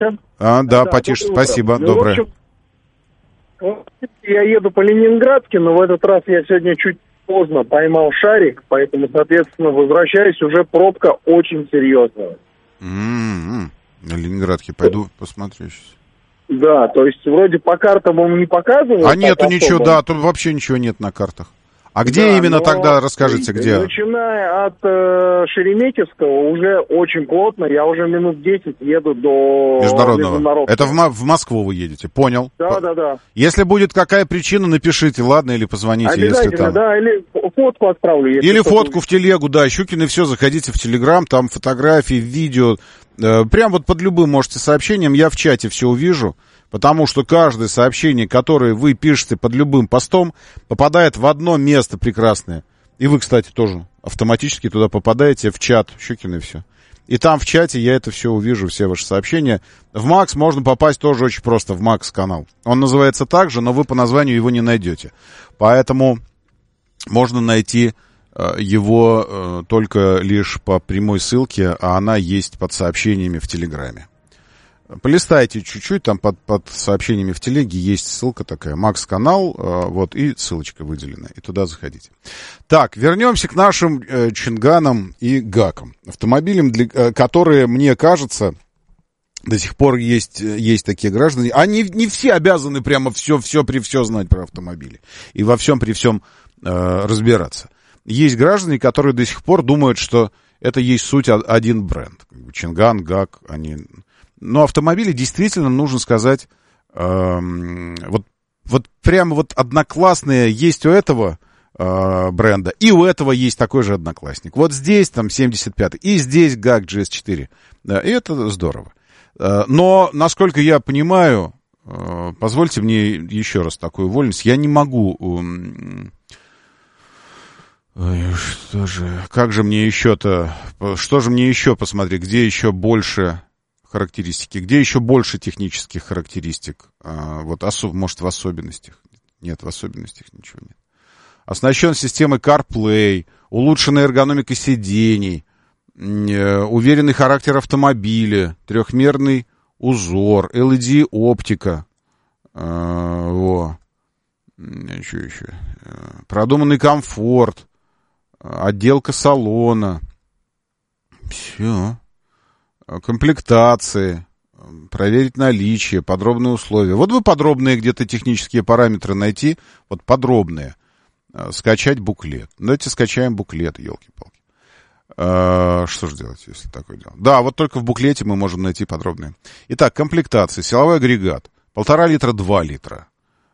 Да, Да, потише, доброе спасибо, утро. доброе. В общем, я еду по Ленинградке, но в этот раз я сегодня чуть поздно поймал шарик, поэтому, соответственно, возвращаюсь, уже пробка очень серьезная. На Ленинградке пойду посмотрю сейчас. Да, то есть вроде по картам он не показывает. А нету ничего, да, тут вообще ничего нет на картах. А где Да, именно но тогда, расскажите, где? Начиная от Шереметьевского уже очень плотно, я уже минут 10 еду до Международного. Это в Москву вы едете, понял. Да. Если будет какая причина, напишите, ладно, или позвоните, Обязательно, если там. да, или фотку отправлю. Если Или фотку в телегу, да, Щукин и все, заходите в Телеграм, там фотографии, видео. Прям вот под любым можете сообщением, я в чате все увижу. Потому что каждое сообщение, которое вы пишете под любым постом, попадает в одно место прекрасное. И вы, кстати, тоже автоматически туда попадаете, в чат Щукина и все. И там в чате я это все увижу, все ваши сообщения. В Макс можно попасть тоже очень просто, в Макс канал. Он называется так же, но вы по названию его не найдете. Поэтому можно найти его только лишь по прямой ссылке, а она есть под сообщениями в Телеграме. Полистайте чуть-чуть, там под сообщениями в телеге есть ссылка такая, Макс-канал, вот, и ссылочка выделена, и туда заходите. Так, вернемся к нашим Чинганам и Гакам. Автомобилям, которые, мне кажется, до сих пор есть такие граждане. Они не все обязаны прямо все знать про автомобили и во всем при всем разбираться. Есть граждане, которые до сих пор думают, что это есть суть один бренд. Чинган, Гак, они... Но автомобили действительно, нужно сказать, вот прямо вот одноклассные есть у этого бренда, и у этого есть такой же одноклассник. Вот здесь там 75-й, и здесь ГАК GS4. Да, и это здорово. Но, насколько я понимаю, позвольте мне еще раз такую вольность, я не могу... Что же мне еще посмотреть, где еще больше... характеристики. Где еще больше технических характеристик? Вот, может, в особенностях? Нет, в особенностях ничего нет. Оснащен системой CarPlay, улучшенная эргономика сидений, уверенный характер автомобиля, трехмерный узор, LED-оптика. Что еще? Продуманный комфорт, отделка салона. Все. Комплектации, проверить наличие, подробные условия. Вот бы подробные где-то технические параметры найти, вот подробные. Скачать буклет. Давайте скачаем буклет, елки-палки. Что же делать, если такое дело? Да, вот только в буклете мы можем найти подробные. Итак, комплектации, силовой агрегат, 1,5 литра, 2 литра.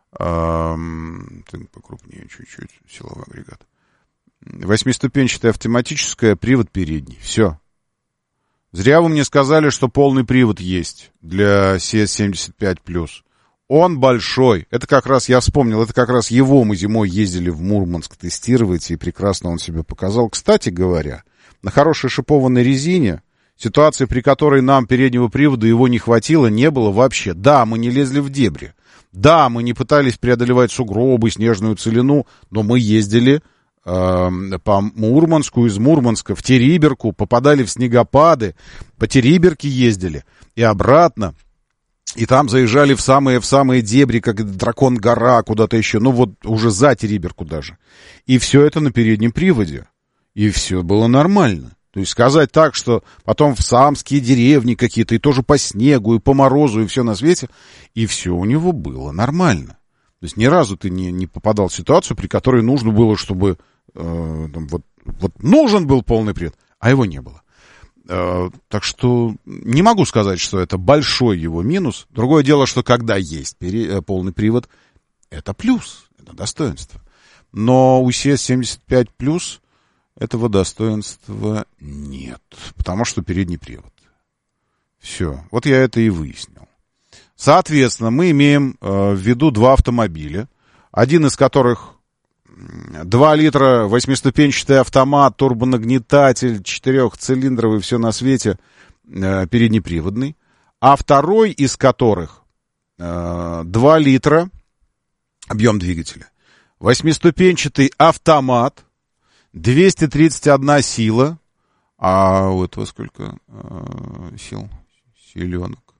Покрупнее чуть-чуть, силовой агрегат. 8-ступенчатая автоматическая, привод передний. Все. Зря вы мне сказали, что полный привод есть для CS75+. Он большой. Это как раз, я вспомнил, это как раз его мы зимой ездили в Мурманск тестировать, и прекрасно он себя показал. Кстати говоря, на хорошей шипованной резине, ситуации, при которой нам переднего привода его не хватило, не было вообще. Да, мы не лезли в дебри. Да, мы не пытались преодолевать сугробы, снежную целину, но мы ездили... по Мурманску, из Мурманска в Териберку, попадали в снегопады, по Териберке ездили и обратно, и там заезжали в самые дебри, как Дракон-гора, куда-то еще, ну вот уже за Териберку даже. И все это на переднем приводе. И все было нормально. То есть сказать так, что потом в самские деревни какие-то, и тоже по снегу, и по морозу, и все на свете, и все у него было нормально. То есть ни разу ты не попадал в ситуацию, при которой нужно было, чтобы вот нужен был полный привод, а его не было. Так что не могу сказать, что это большой его минус. Другое дело, что когда есть полный привод, это плюс, это достоинство. Но у CS75+, этого достоинства нет, потому что передний привод. Все, вот я это и выяснил. Соответственно, мы имеем в виду два автомобиля, один из которых 2 литра, 8-ступенчатый автомат, турбонагнетатель, 4-цилиндровый, все на свете, переднеприводный. А второй из которых 2 литра, объем двигателя, 8-ступенчатый автомат, 231 сила. А у этого сколько сил? Силенок.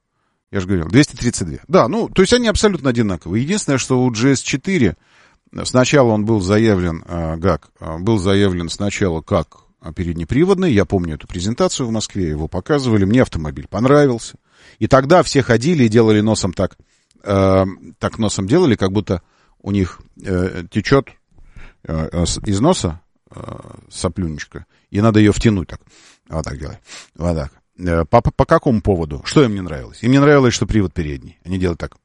Я же говорил, 232. Да, ну, то есть они абсолютно одинаковые. Единственное, что у GS4 сначала он был заявлен, был заявлен сначала как переднеприводный. Я помню эту презентацию в Москве, его показывали. Мне автомобиль понравился. И тогда все ходили и делали носом так носом делали, как будто у них течет из носа соплюнечка, и надо ее втянуть так. Вот так делать. Вот так. По какому поводу? Что им не нравилось? Им не нравилось, что привод передний. Они делают так.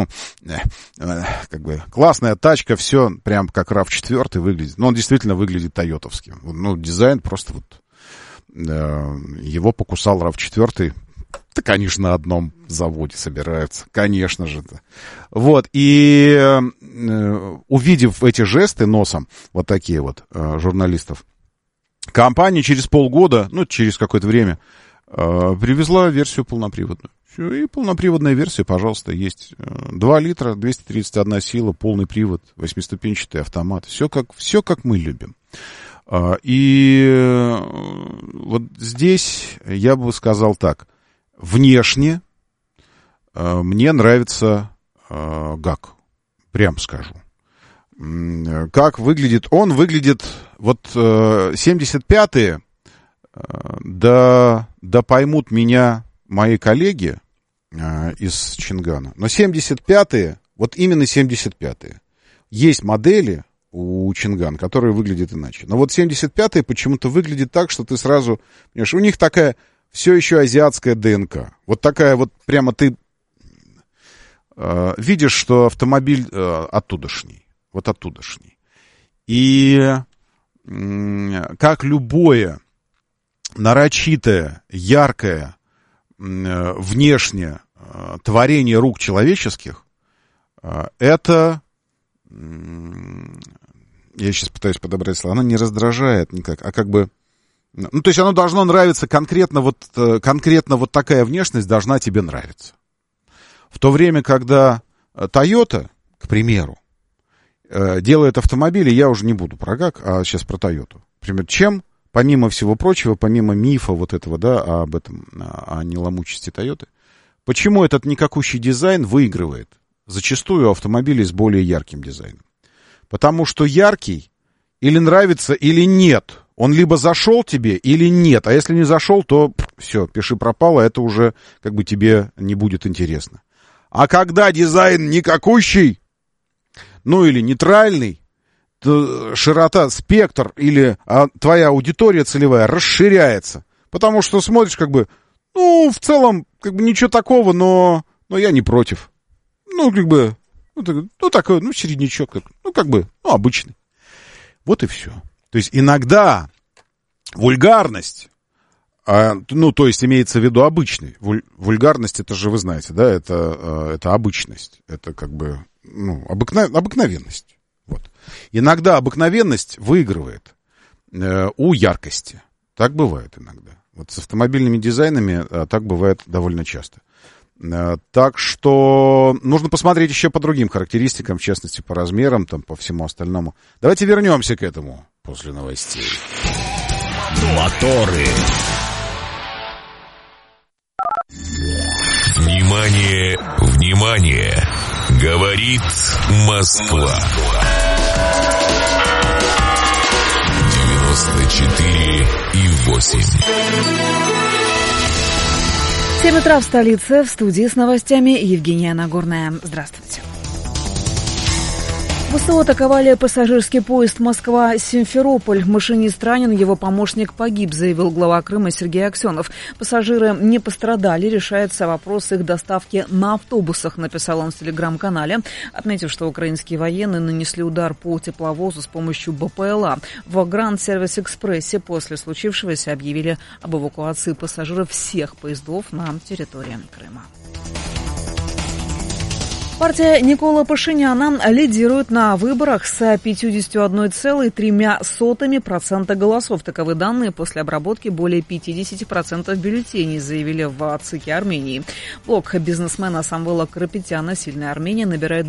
Как бы классная тачка, все прям как RAV4 выглядит. Но он действительно выглядит тойотовским. Ну, дизайн просто вот его покусал RAV4. Да, конечно, на одном заводе собираются. Конечно же. Вот. И увидев эти жесты носом, вот такие вот журналистов, компания через полгода, ну, через какое-то время, привезла версию полноприводную. Все, и полноприводная версия, пожалуйста, есть. 2 литра, 231 сила, полный привод, 8-ступенчатый автомат. Все как мы любим. И вот здесь я бы сказал так. Внешне мне нравится ГАК, прям скажу. Как выглядит? Он выглядит, вот 75-е, да поймут меня мои коллеги из Чингана, но 75-е, вот именно 75-е, есть модели у Чинган, которые выглядят иначе. Но вот 75-е почему-то выглядит так, что ты сразу, понимаешь, у них такая все еще азиатская ДНК. Вот такая вот прямо ты видишь, что автомобиль оттудошний. Вот оттудошний. И как любое нарочитое, яркое внешнее творение рук человеческих, это, я сейчас пытаюсь подобрать слова, оно не раздражает никак, а как бы, ну, то есть оно должно нравиться конкретно вот такая внешность должна тебе нравиться. В то время, когда Toyota, к примеру, делает автомобили, я уже не буду про ГАК, а сейчас про Toyota. Например, чем, помимо всего прочего, помимо мифа вот этого, да, об этом, о неломучести Toyota, почему этот никакущий дизайн выигрывает зачастую у автомобилей с более ярким дизайном? Потому что яркий или нравится, или нет. Он либо зашел тебе, или нет. А если не зашел, то все, пиши пропало, это уже как бы тебе не будет интересно. А когда дизайн никакущий, ну или нейтральный, то широта, спектр или твоя аудитория целевая расширяется. Потому что смотришь как бы, ну, в целом, как бы ничего такого, но я не против. Ну, как бы, ну такой, ну, середнячок, как бы, ну, обычный. Вот и все. То есть иногда вульгарность, ну, то есть имеется в виду обычный. Вульгарность, это же вы знаете, да, это обычность. Это как бы, ну, обыкновенность. Вот. Иногда обыкновенность выигрывает у яркости. Так бывает иногда. Вот с автомобильными дизайнами так бывает довольно часто. Так что нужно посмотреть еще по другим характеристикам, в частности, по размерам, там, по всему остальному. Давайте вернемся к этому после новостей. Моторы. Внимание, внимание! Говорит Москва. 94,8. 7 утра в столице. В студии с новостями Евгения Нагорная. Здравствуйте. ВСУ атаковали пассажирский поезд Москва-Симферополь. Машинист ранен, его помощник погиб, заявил глава Крыма Сергей Аксенов. Пассажиры не пострадали, решается вопрос их доставки на автобусах, написал он в телеграм-канале, отметив, что украинские военные нанесли удар по тепловозу с помощью БПЛА. В Гранд-Сервис-Экспрессе после случившегося объявили об эвакуации пассажиров всех поездов на территории Крыма. Партия Никола Пашиняна лидирует на выборах с 51,3% голосов. Таковы данные после обработки более 50% бюллетеней, заявили в ЦИКе Армении. Блок бизнесмена Самвела Карапетяна «Сильная Армения» набирает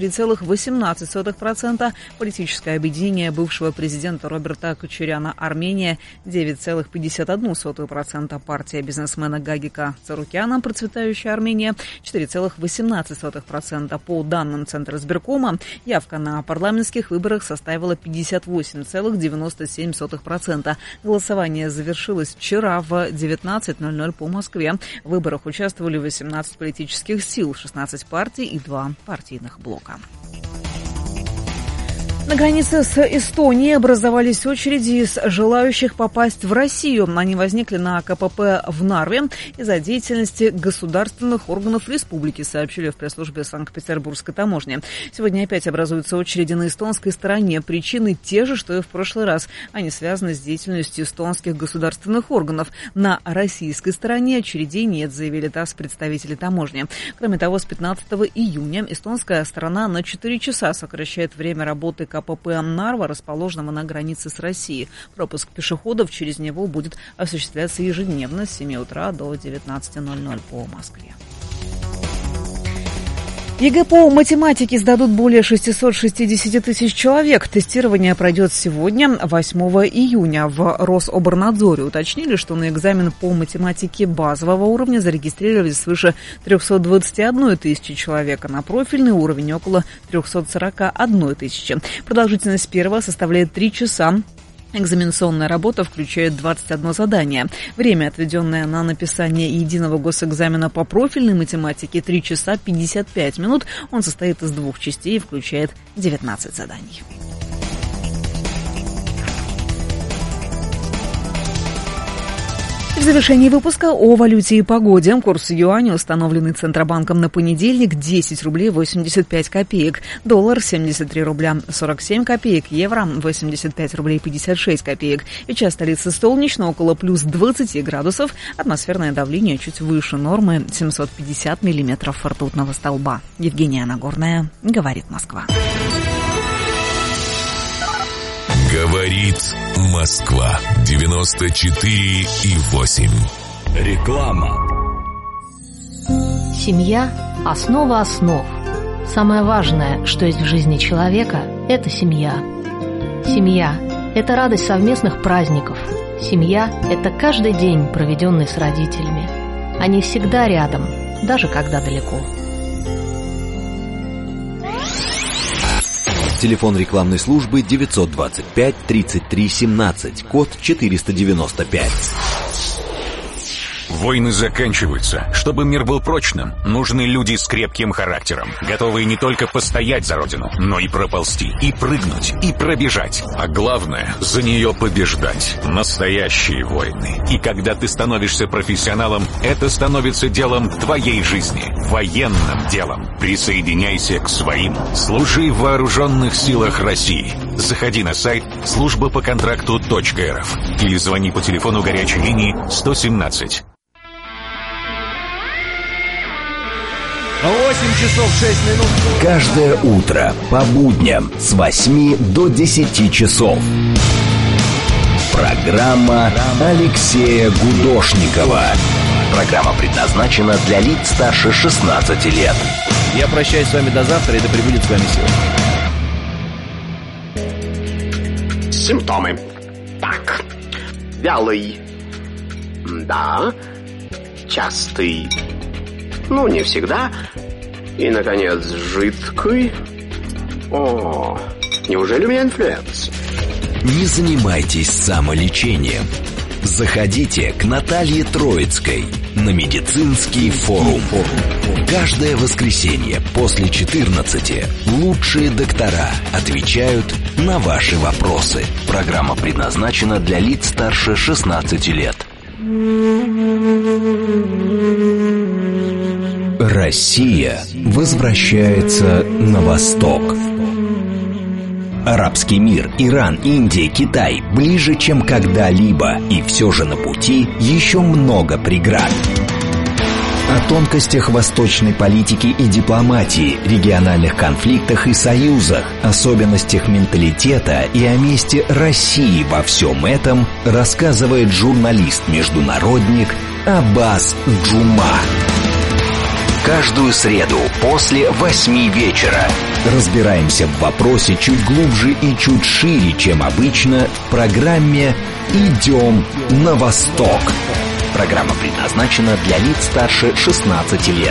23,18%. Политическое объединение бывшего президента Роберта Кочаряна «Армения» 9,51%. Партия бизнесмена Гагика Царукяна «Процветающая Армения» 4,18%. По данным Центра избиркома, явка на парламентских выборах составила 58,97%. Голосование завершилось вчера в 19:00 по Москве. В выборах участвовали 18 политических сил, 16 партий и 2 партийных блока. На границе с Эстонией образовались очереди из желающих попасть в Россию. Они возникли на КПП в Нарве из-за деятельности государственных органов республики, сообщили в пресс-службе Санкт-Петербургской таможни. Сегодня опять образуются очереди на эстонской стороне. Причины те же, что и в прошлый раз. Они связаны с деятельностью эстонских государственных органов. На российской стороне очередей нет, заявили ТАСС представители таможни. Кроме того, с 15 июня эстонская сторона на 4 часа сокращает время работы КПП Нарва, расположенного на границе с Россией. Пропуск пешеходов через него будет осуществляться ежедневно с 7 утра до 19:00 по Москве. ЕГЭ по математике сдадут более 660 тысяч человек. Тестирование пройдет сегодня, 8 июня. В Рособорнадзоре уточнили, что на экзамен по математике базового уровня зарегистрировались свыше 321 тысячи человек, а на профильный уровень около 341 тысячи. Продолжительность первого составляет 3 часа. Экзаменационная работа включает 21 задание. Время, отведенное на написание единого госэкзамена по профильной математике, 3 часа 55 минут. Он состоит из 2 частей и включает 19 заданий. В завершении выпуска о валюте и погоде. Курс юаня, установленный Центробанком на понедельник, 10 рублей 85 копеек. Доллар 73 рубля 47 копеек. Евро 85 рублей 56 копеек. Сейчас столица солнечно, около плюс 20 градусов. Атмосферное давление чуть выше нормы, 750 миллиметров ртутного столба. Евгения Нагорная, говорит Москва. Говорит Москва. 94,8. Реклама. Семья – основа основ. Самое важное, что есть в жизни человека – это семья. Семья – это радость совместных праздников. Семья – это каждый день, проведенный с родителями. Они всегда рядом, даже когда далеко. Телефон рекламной службы 925 33 17, код 495. Войны заканчиваются. Чтобы мир был прочным, нужны люди с крепким характером, готовые не только постоять за родину, но и проползти, и прыгнуть, и пробежать. А главное, за нее побеждать. Настоящие войны. И когда ты становишься профессионалом, это становится делом твоей жизни, военным делом. Присоединяйся к своим. Служи в вооруженных силах России. Заходи на сайт службапоконтракту.рф или звони по телефону горячей линии 117. 8 часов 6 минут. Каждое утро по будням с 8 до 10 часов. Программа Алексея Гудошникова. Программа предназначена для лиц старше 16 лет. Я прощаюсь с вами до завтра, и да пребудет с вами сила. Симптомы. Так. Вялый. Да. Частый. Ну, не всегда. И, наконец, жидкий. О, неужели у меня инфлюенс? Не занимайтесь самолечением. Заходите к Наталье Троицкой на медицинский форум. Каждое воскресенье после 14 лучшие доктора отвечают на ваши вопросы. Программа предназначена для лиц старше 16 лет. Россия возвращается на восток. Арабский мир, Иран, Индия, Китай ближе, чем когда-либо. И все же на пути еще много преград. О тонкостях восточной политики и дипломатии, региональных конфликтах и союзах, особенностях менталитета и о месте России во всем этом рассказывает журналист-международник Аббас Джума. Каждую среду после 8 вечера разбираемся в вопросе чуть глубже и чуть шире, чем обычно, в программе «Идем на восток». Программа предназначена для лиц старше 16 лет.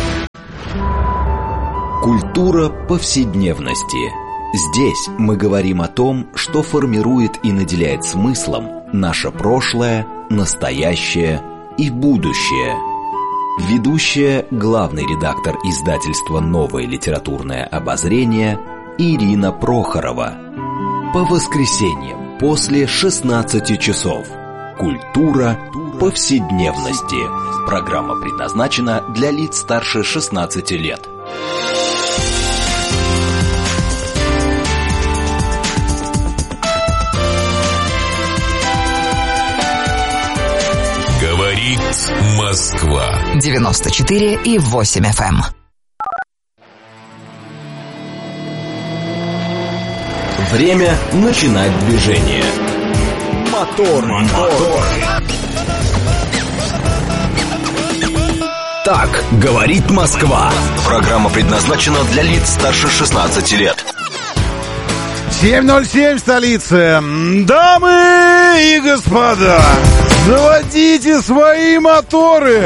Культура повседневности. Здесь мы говорим о том, что формирует и наделяет смыслом наше прошлое, настоящее и будущее. Ведущая, главный редактор издательства «Новое литературное обозрение» Ирина Прохорова. По воскресеньям после 16 часов. Культура повседневности. Программа предназначена для лиц старше 16 лет. Говорит Москва. 94,8 FM. Время начинать движение. Мотор. Так говорит Москва. Программа предназначена для лиц старше 16 лет. 7:07 в столице. Дамы и господа, заводите свои моторы.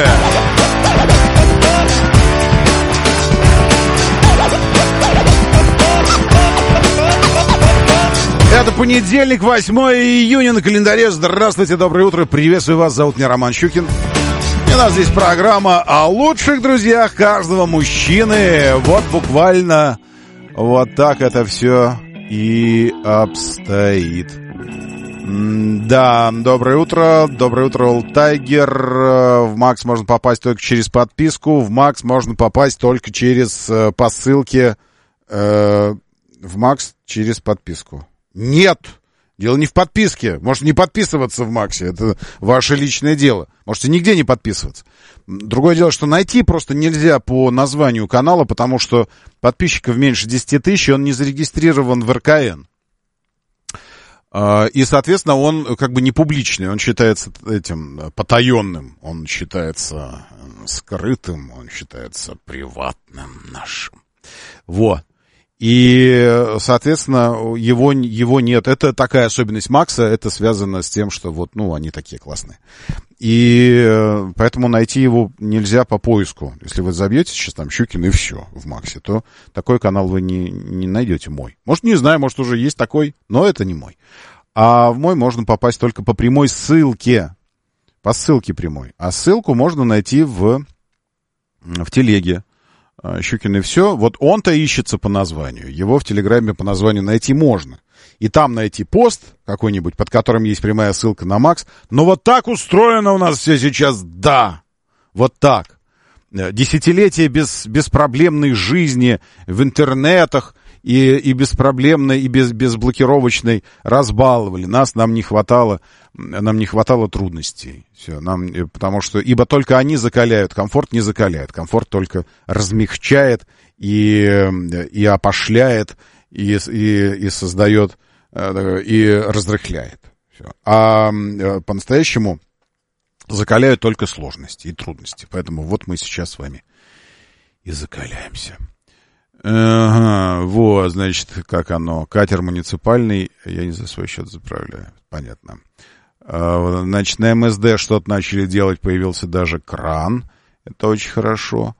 Это понедельник, 8 июня на календаре. Здравствуйте, доброе утро. Приветствую вас. Зовут меня Роман Щукин. И у нас здесь программа о лучших друзьях каждого мужчины. Вот буквально вот так это все и обстоит. Да, доброе утро, Олтайгер. В Макс можно попасть только через подписку. В Макс можно попасть только через по ссылке в Макс через подписку. Нет, дело не в подписке. Можете не подписываться в Максе, это ваше личное дело. Можете нигде не подписываться. Другое дело, что найти просто нельзя по названию канала, потому что подписчиков меньше 10 тысяч, он не зарегистрирован в РКН. И, соответственно, он как бы не публичный, он считается этим потаенным, он считается скрытым, он считается приватным нашим. Вот. И, соответственно, его нет. Это такая особенность Макса, это связано с тем, что вот, они такие классные. И поэтому найти его нельзя по поиску. Если вы забьете сейчас там Щукин и все в Максе, то такой канал вы не найдете мой. Может, не знаю, может, уже есть такой, но это не мой. А в мой можно попасть только по прямой ссылке. По ссылке прямой. А ссылку можно найти в телеге. Щукин и все. Вот он-то ищется по названию. Его в Телеграме по названию найти можно. И там найти пост какой-нибудь, под которым есть прямая ссылка на Макс. Но вот так устроено у нас все сейчас, да. Вот так. Десятилетия беспроблемной жизни в интернетах и беспроблемной, и безблокировочной разбаловали. Нам не хватало трудностей. Все, потому что, ибо только они закаляют, комфорт не закаляет. Комфорт только размягчает и опошляет, и создает, и разрыхляет. Все. А по-настоящему закаляют только сложности и трудности. Поэтому вот мы сейчас с вами и закаляемся. Ага, вот, значит, как оно. Катер муниципальный, я не за свой счет заправляю. Понятно. Значит, на МСД что-то начали делать, появился даже кран. Это очень хорошо.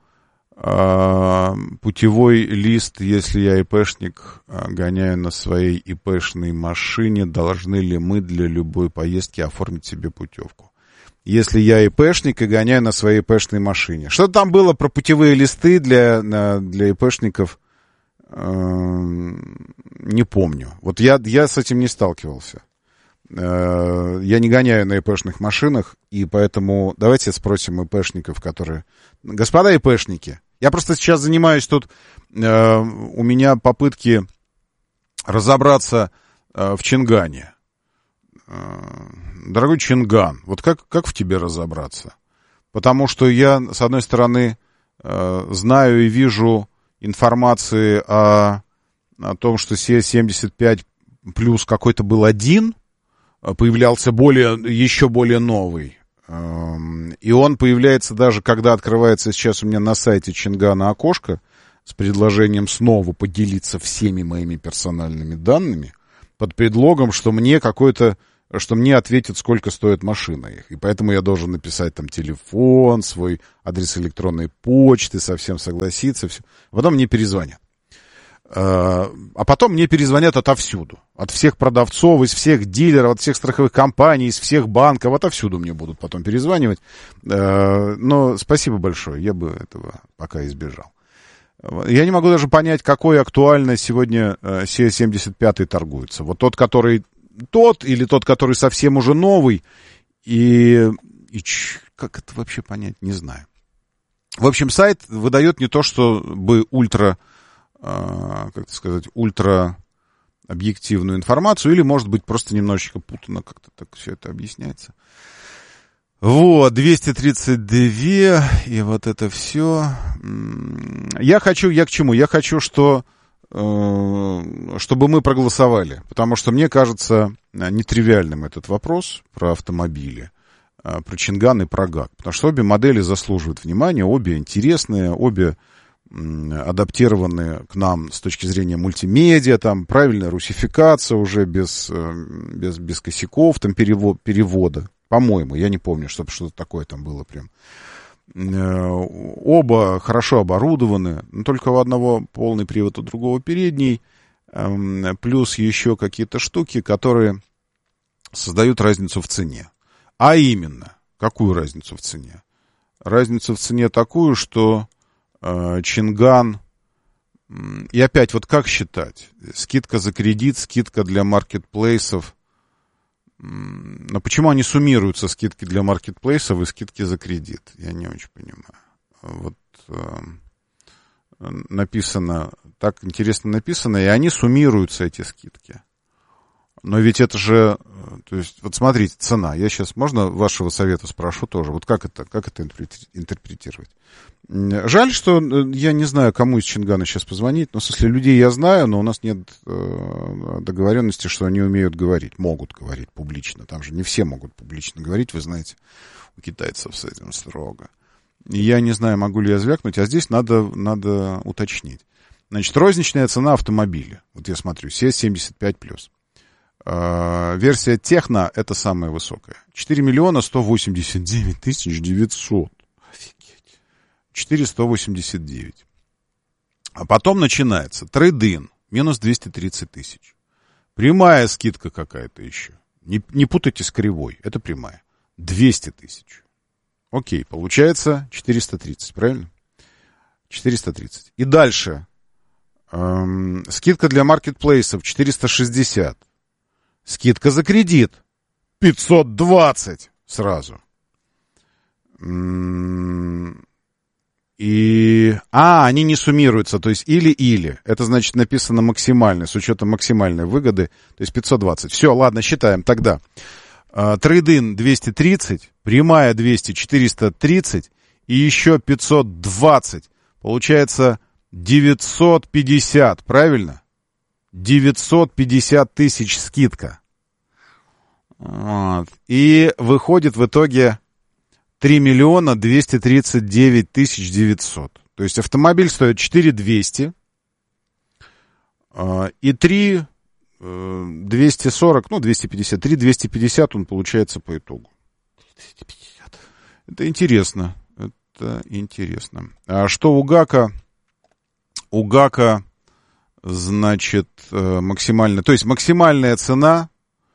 Путевой лист, если я ИПшник, гоняю на своей ИПшной машине, должны ли мы для любой поездки оформить себе путевку? Если я ИПшник и гоняю на своей ИПшной машине. Что там было про путевые листы для ИПшников? Не помню. Вот я с этим не сталкивался. Я не гоняю на ИПшных машинах, и поэтому давайте спросим ИПшников, которые... Господа ИПшники, я просто сейчас занимаюсь тут... У меня попытки разобраться в Чингане. Дорогой Чинган, вот как в тебе разобраться? Потому что я, с одной стороны, знаю и вижу информации о том, что CS75 плюс какой-то был один, появлялся еще более новый. И он появляется даже, когда открывается сейчас у меня на сайте Чингана окошко с предложением снова поделиться всеми моими персональными данными под предлогом, что мне ответят, сколько стоит машина их. И поэтому я должен написать там телефон, свой адрес электронной почты, совсем согласиться. Все. Потом мне перезвонят. А потом мне перезвонят отовсюду. От всех продавцов, из всех дилеров, от всех страховых компаний, из всех банков. Отовсюду мне будут потом перезванивать. Но спасибо большое. Я бы этого пока избежал. Я не могу даже понять, какой актуально сегодня CS75 торгуется. Вот тот, который совсем уже новый. Как это вообще понять, не знаю. В общем, сайт выдает не то, чтобы ультра объективную информацию, или, может быть, просто немножечко путано как-то так все это объясняется. Вот, 232, и вот это все. Я к чему? Я хочу, чтобы мы проголосовали, потому что мне кажется нетривиальным этот вопрос про автомобили, про Чинган и про ГАК, потому что обе модели заслуживают внимания, обе интересные, обе адаптированы к нам с точки зрения мультимедиа, там правильная русификация уже без косяков, там перевода, по-моему, я не помню, чтобы что-то такое там было прям. Оба хорошо оборудованы, но только у одного полный привод, у другого передний, плюс еще какие-то штуки, которые создают разницу в цене. А именно, какую разницу в цене? Разницу в цене такую, что Чинган, и опять, вот как считать? Скидка за кредит, скидка для маркетплейсов. Но почему они суммируются, скидки для маркетплейсов и скидки за кредит? Я не очень понимаю. Вот написано, так интересно написано, и они суммируются, эти скидки. Но ведь это же, то есть, вот смотрите, цена. Я сейчас, можно вашего совета спрошу тоже? Вот как это интерпретировать? Жаль, что я не знаю, кому из Чингана сейчас позвонить. Но, в смысле, людей я знаю, но у нас нет договоренности, что они умеют говорить. Могут говорить публично. Там же не все могут публично говорить, вы знаете. У китайцев с этим строго. И я не знаю, могу ли я звякнуть, а здесь надо уточнить. Значит, розничная цена автомобиля. Вот я смотрю, CS75+. Версия Техно — это самая высокая. 4 189 900. Офигеть. 489. А потом начинается трейд-ин. Минус 230 тысяч. Прямая скидка какая-то еще. Не путайте с кривой. Это прямая. 200 тысяч. Окей, получается 430, правильно? 430. И дальше. Скидка для маркетплейсов 460. Скидка за кредит 520 сразу. Они не суммируются, то есть или. Это значит написано максимально, с учетом максимальной выгоды, то есть 520. Все, ладно, считаем тогда. Трейд-ин 230, прямая 200, 430 и еще 520. Получается 950, правильно? 950 тысяч скидка. Вот. И выходит в итоге 3 239 900. То есть автомобиль стоит 4 200 и 3 240, 250, 3 250 он получается по итогу. 250. Это интересно. А что у ГАКа? У ГАКа, значит, максимально, то есть максимальная цена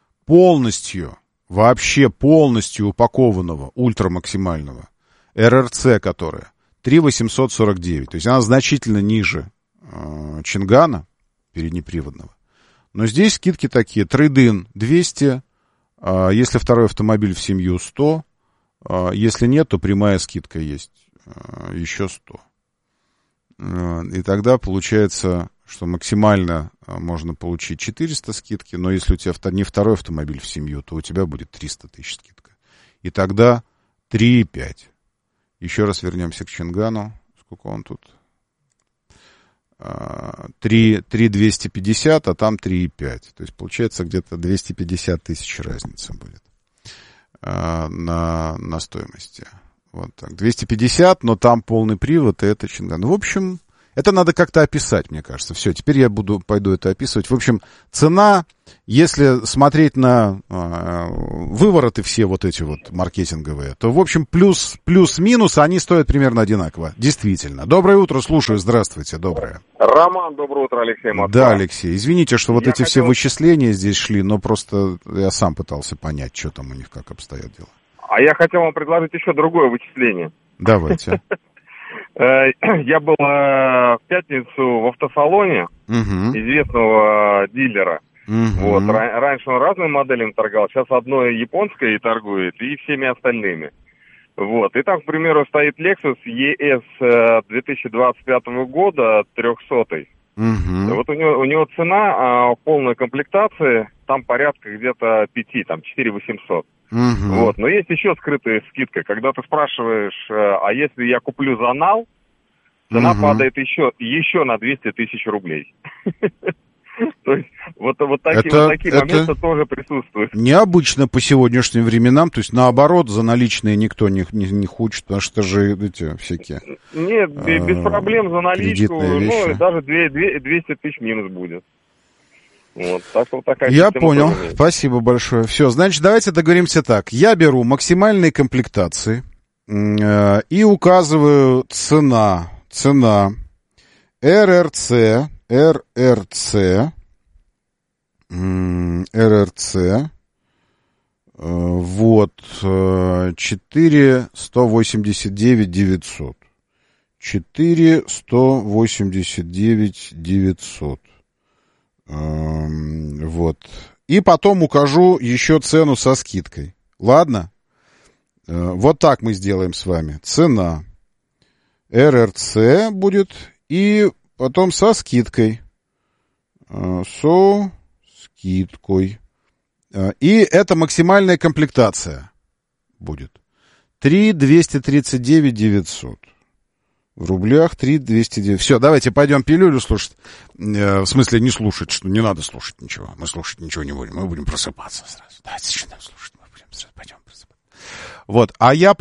вообще полностью упакованного, ультрамаксимального, РРЦ, которая 3 849, то есть она значительно ниже Чингана переднеприводного. Но здесь скидки такие, трейд-ин 200, если второй автомобиль в семью 100, если нет, то прямая скидка есть, еще 100. И тогда получается, что максимально можно получить 400 скидки, но если у тебя не второй автомобиль в семью, то у тебя будет 300 тысяч скидка. И тогда 3,5. Еще раз вернемся к Чингану. Сколько он тут? 3,250, а там 3,5. То есть, получается, где-то 250 тысяч разница будет на стоимости. Вот так. 250, но там полный привод, и это Чинган. Ну, в общем, это надо как-то описать, мне кажется. Все, теперь я пойду это описывать. В общем, цена, если смотреть на вывороты все вот эти вот маркетинговые, то, в общем, плюс-минус, они стоят примерно одинаково. Действительно. Доброе утро, слушаю. Здравствуйте, доброе. Роман, доброе утро, Алексей Москва. Да, Алексей. Извините, что вот эти все вычисления здесь шли, но просто я сам пытался понять, что там у них, как обстоят дела. А я хотел вам предложить еще другое вычисление. Давайте. Я был в пятницу в автосалоне известного дилера. Вот. Раньше он разными моделями торговал, сейчас одной японской торгует и всеми остальными. Вот. И там, к примеру, стоит Lexus ES 2025 года 300-й. Вот у него цена полной комплектации, там порядка где-то 5, там 4800. Вот. Но есть еще скрытая скидка. Когда ты спрашиваешь, а если я куплю за нал, цена падает еще на 200 тысяч рублей. То есть вот такие моменты тоже присутствуют. Необычно по сегодняшним временам, то есть наоборот, за наличные никто не хочет, потому что же эти всякие... Нет, без проблем за наличку, ну, даже 200 тысяч минус будет. Вот, так вот такая я понял, спасибо большое. Все, значит, давайте договоримся так. Я беру максимальные комплектации и указываю цена РРЦ, вот, 4,189 900. 4,189 900. Вот. И потом укажу еще цену со скидкой. Ладно? Вот так мы сделаем с вами. Цена РРЦ будет и потом со скидкой. Со скидкой. И это максимальная комплектация будет. 3,239 900. В рублях 3,209. Все, давайте пойдем пилюлю слушать. В смысле, не слушать, что не надо слушать ничего. Мы слушать ничего не будем. Мы будем просыпаться сразу. Давайте начинаем слушать. Мы будем сразу пойдем просыпаться. Вот. А я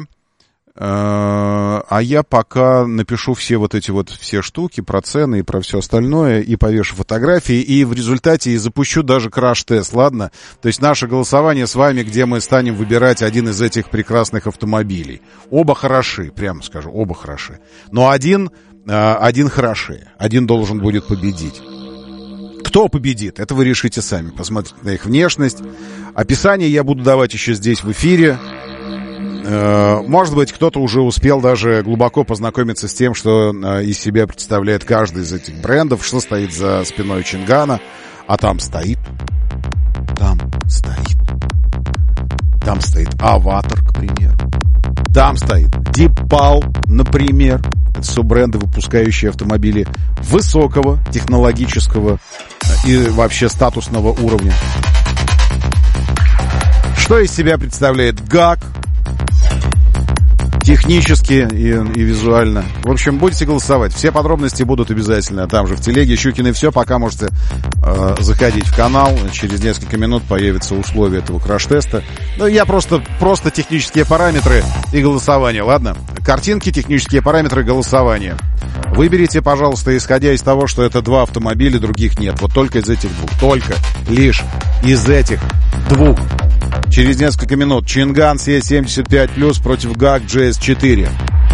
пока напишу все вот эти вот все штуки про цены и про все остальное, и повешу фотографии, и в результате и запущу даже краш-тест, ладно? То есть наше голосование с вами, где мы станем выбирать один из этих прекрасных автомобилей. Оба хороши, прямо скажу, оба хороши. Но один хороший, один должен будет победить. Кто победит? Это вы решите сами. Посмотрите на их внешность. Описание я буду давать еще здесь в эфире. Может быть, кто-то уже успел даже глубоко познакомиться с тем, что из себя представляет каждый из этих брендов, что стоит за спиной Чингана. А там стоит Аватар, к примеру. Там стоит Дипал, например. Это все бренды, выпускающие автомобили высокого технологического и вообще статусного уровня. Что из себя представляет ГАК? Технически и визуально. В общем, будете голосовать. Все подробности будут обязательно там же в телеге. Щукины все. Пока можете заходить в канал. Через несколько минут появятся условия этого краш-теста. Ну, я просто технические параметры и голосование. Ладно? Картинки, технические параметры, голосование. Выберите, пожалуйста, исходя из того, что это два автомобиля, других нет. Вот только из этих двух. Только лишь из этих двух. Через несколько минут Чинган C75+ против ГАК GS4.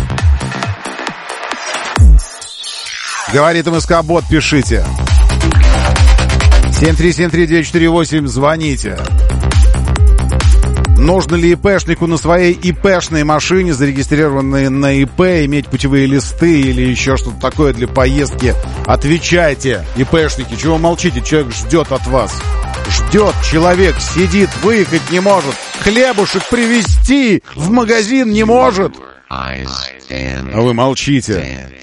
Говорит МСК-бот, пишите. 7373948, звоните. Нужно ли ИПшнику на своей ИПшной машине, зарегистрированной на ИП, иметь путевые листы или еще что-то такое для поездки? Отвечайте, ИПшники, чего молчите? Человек ждет от вас. Ждет, человек сидит, выехать не может, хлебушек привезти в магазин не может. А вы молчите.